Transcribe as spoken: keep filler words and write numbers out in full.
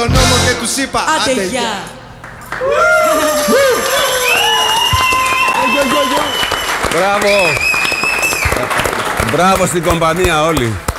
τον νόμο και τους είπα Άντε γεια. Μπράβο. Μπράβο στην κομπανία όλοι.